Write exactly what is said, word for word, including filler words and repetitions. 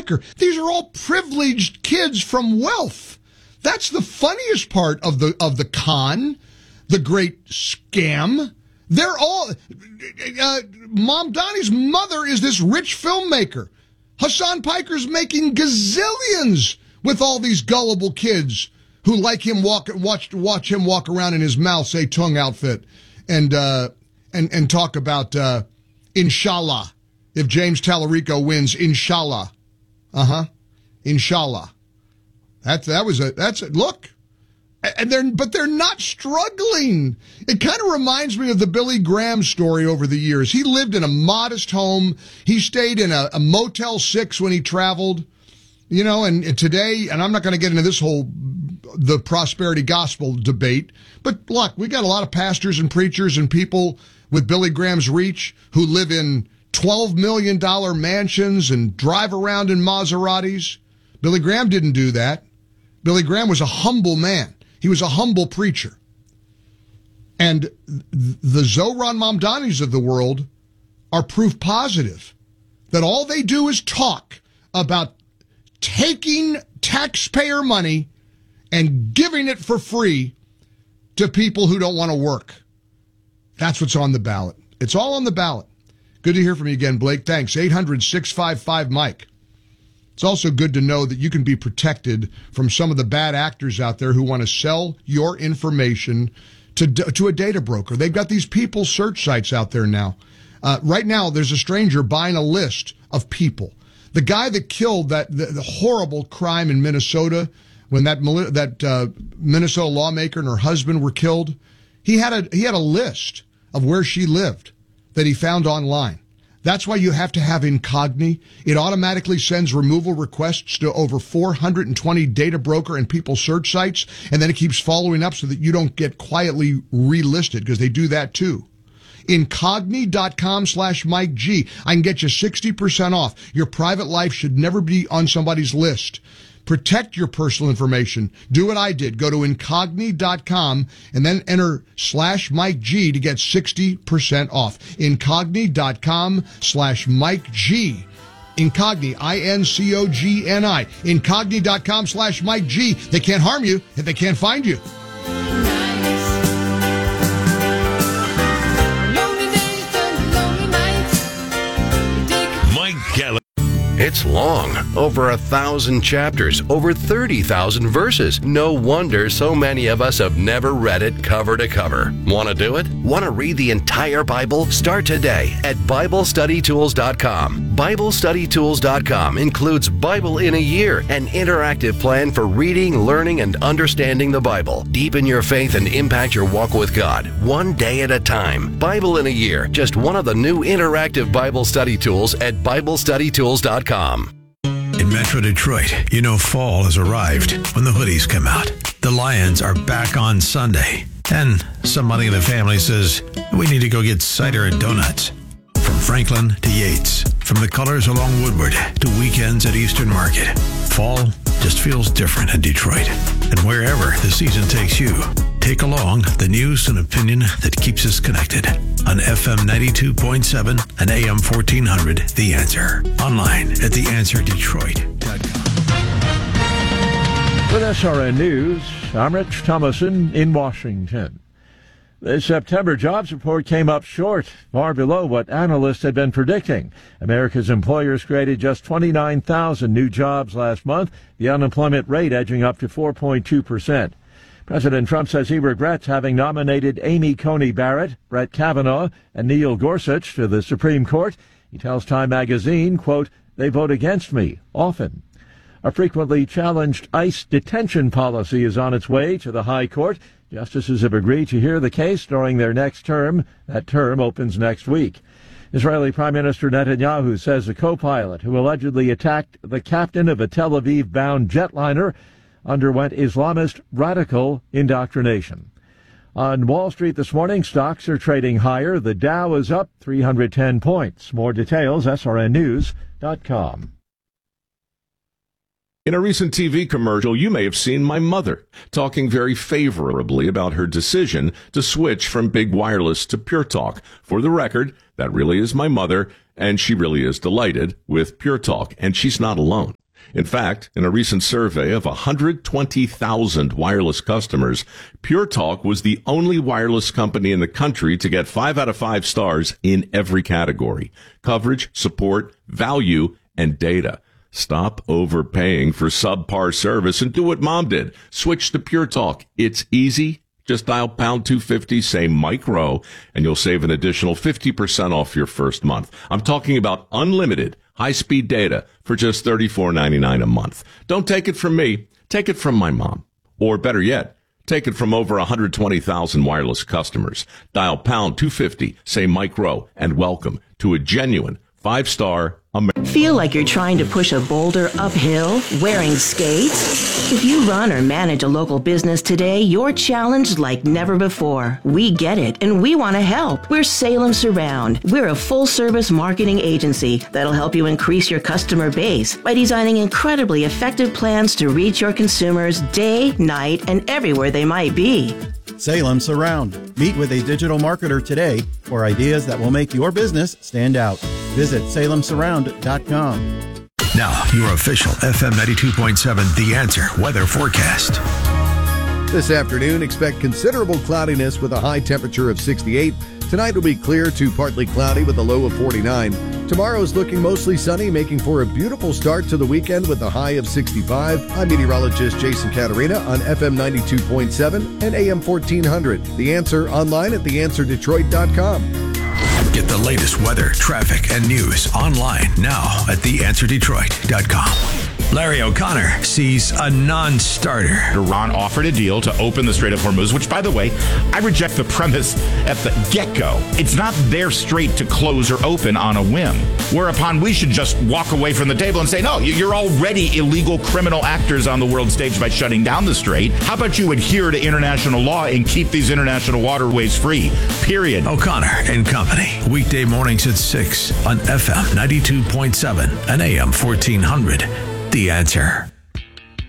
Piker. These are all privileged kids from wealth. That's the funniest part of the of the con, the great scam. They're all, uh, Mamdani's mother is this rich filmmaker. Hassan Piker's making gazillions with all these gullible kids who like him walk, watch, watch him walk around in his Mao Zedong outfit and, uh, and, and talk about, uh, inshallah. If James Tallarico wins, inshallah. Uh-huh. Inshallah. That, that was a, that's a, look. And they're, but they're not struggling. It kind of reminds me of the Billy Graham story over the years. He lived in a modest home. He stayed in a, a Motel six when he traveled, you know, and, and today, and I'm not going to get into this whole, the prosperity gospel debate, but look, we got a lot of pastors and preachers and people with Billy Graham's reach who live in twelve million dollars mansions and drive around in Maseratis. Billy Graham didn't do that. Billy Graham was a humble man. He was a humble preacher. And the Zohran Mamdanis of the world are proof positive that all they do is talk about taking taxpayer money and giving it for free to people who don't want to work. That's what's on the ballot. It's all on the ballot. Good to hear from you again, Blake. Thanks. eight hundred, six five five, Mike. It's also good to know that you can be protected from some of the bad actors out there who want to sell your information to to a data broker. They've got these people search sites out there now. Uh, right now, there's a stranger buying a list of people. The guy that killed that the, the horrible crime in Minnesota, when that that uh, Minnesota lawmaker and her husband were killed, he had a he had a list of where she lived that he found online. That's why you have to have Incogni. It automatically sends removal requests to over four hundred twenty data broker and people search sites, and then it keeps following up so that you don't get quietly relisted, because they do that too. Incogni.com slash Mike G. I can get you sixty percent off. Your private life should never be on somebody's list. Protect your personal information. Do what I did. Go to incogni dot com and then enter slash Mike G to get sixty percent off. Incogni dot com slash Mike G. Incogni, I N C O G N I. Incogni dot com slash Mike G. They can't harm you if they can't find you. Mike Gallagher. It's long, over a thousand chapters, over thirty thousand verses. No wonder so many of us have never read it cover to cover. Want to do it? Want to read the entire Bible? Start today at Bible Study Tools dot com. Bible Study Tools dot com includes Bible in a Year, an interactive plan for reading, learning, and understanding the Bible. Deepen your faith and impact your walk with God, one day at a time. Bible in a Year, just one of the new interactive Bible study tools at Bible Study Tools dot com. In Metro Detroit, you know fall has arrived when the hoodies come out. The Lions are back on Sunday. And somebody in the family says, we need to go get cider and donuts. From Franklin to Yates, from the colors along Woodward to weekends at Eastern Market, fall just feels different in Detroit. And wherever the season takes you, take along the news and opinion that keeps us connected on F M ninety-two point seven and A M fourteen hundred, The Answer. Online at the answer detroit dot com. With S R N News, I'm Rich Thomason in Washington. The September jobs report came up short, far below what analysts had been predicting. America's employers created just twenty-nine thousand new jobs last month, the unemployment rate edging up to four point two percent. President Trump says he regrets having nominated Amy Coney Barrett, Brett Kavanaugh, and Neil Gorsuch to the Supreme Court. He tells Time magazine, quote, they vote against me often. A frequently challenged ICE detention policy is on its way to the High Court. Justices have agreed to hear the case during their next term. That term opens next week. Israeli Prime Minister Netanyahu says a co-pilot who allegedly attacked the captain of a Tel Aviv-bound jetliner underwent Islamist radical indoctrination. On Wall Street this morning, stocks are trading higher. The Dow is up three hundred ten points. More details, S R N news dot com. In a recent T V commercial, you may have seen my mother talking very favorably about her decision to switch from Big Wireless to Pure Talk. For the record, that really is my mother, and she really is delighted with Pure Talk, and she's not alone. In fact, in a recent survey of one hundred twenty thousand wireless customers, Pure Talk was the only wireless company in the country to get five out of five stars in every category: coverage, support, value, and data. Stop overpaying for subpar service and do what Mom did. Switch to Pure Talk. It's easy. Just dial pound two fifty, say Mike Rowe, and you'll save an additional fifty percent off your first month. I'm talking about unlimited high-speed data for just thirty-four ninety-nine a month. Don't take it from me. Take it from my mom. Or better yet, take it from over one hundred twenty thousand wireless customers. Dial pound two fifty, say Mike Rowe, and welcome to a genuine five-star American. Feel like you're trying to push a boulder uphill wearing skates? If you run or manage a local business today, you're challenged like never before. We get it, and we want to help. We're Salem Surround. We're a full-service marketing agency that'll help you increase your customer base by designing incredibly effective plans to reach your consumers day, night, and everywhere they might be. Salem Surround. Meet with a digital marketer today for ideas that will make your business stand out. Visit salem surround dot com. Now, your official F M ninety-two point seven The Answer weather forecast. This afternoon, expect considerable cloudiness with a high temperature of sixty-eight. Tonight will be clear to partly cloudy with a low of forty-nine. Tomorrow is looking mostly sunny, making for a beautiful start to the weekend with a high of sixty-five. I'm meteorologist Jason Caterina on F M ninety-two point seven and A M fourteen hundred. The Answer online at the answer detroit dot com. Get the latest weather, traffic, and news online now at the answer detroit dot com. Larry O'Connor sees a non-starter. Iran offered a deal to open the Strait of Hormuz, which, by the way, I reject the premise at the get-go. It's not their strait to close or open on a whim, whereupon we should just walk away from the table and say, no, you're already illegal criminal actors on the world stage by shutting down the strait. How about you adhere to international law and keep these international waterways free, period. O'Connor and Company, weekday mornings at six on F M ninety-two point seven and A M fourteen hundred. The Answer.